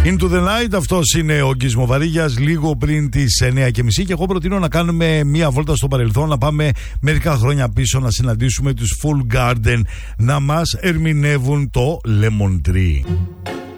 Into the Night, αυτός είναι ο Γκίζ Μοβαρίγιας, λίγο πριν τις 9:30, και εγώ προτείνω να κάνουμε μία βόλτα στο παρελθόν, να πάμε μερικά χρόνια πίσω, να συναντήσουμε τους Full Garden να μας ερμηνεύουν το Lemon Tree.